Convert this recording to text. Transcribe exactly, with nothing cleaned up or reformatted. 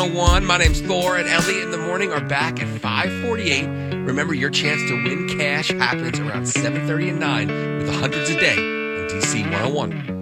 oh one. My name's Thor, and Elliot in the morning are back at five forty-eight. Remember, your chance to win cash happens around seven thirty and nine with the hundreds a day on D C one oh one.